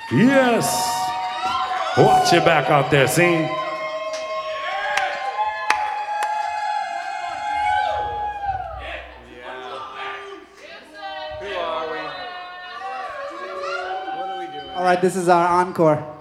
Yes. Watch your back out there, scene. All right, this is our encore.